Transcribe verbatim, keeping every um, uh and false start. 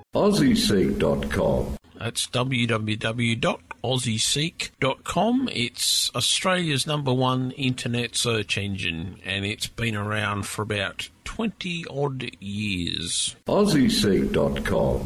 Aussie Seek dot com. That's w w w dot aussie seek dot com. It's Australia's number one internet search engine, and it's been around for about twenty odd years. Aussie Seek dot com.